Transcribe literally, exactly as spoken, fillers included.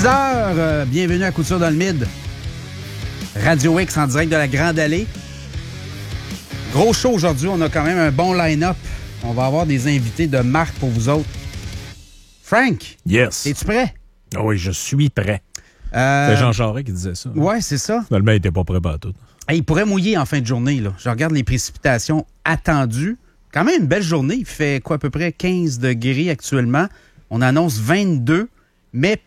six heures, euh, bienvenue à Couture dans le Mid. Radio X en direct de la Grande Allée. Gros show aujourd'hui, on a quand même un bon line-up. On va avoir des invités de marque pour vous autres. Frank, yes. es-tu prêt? Oh oui, je suis prêt. Euh... C'est Jean Charest qui disait ça. Oui, c'est ça. Finalement, il n'était pas prêt pour tout. Hey, il pourrait mouiller en fin de journée. Là. Je regarde les précipitations attendues. Quand même une belle journée. Il fait quoi, à peu près quinze degrés actuellement. On annonce vingt-deux, mais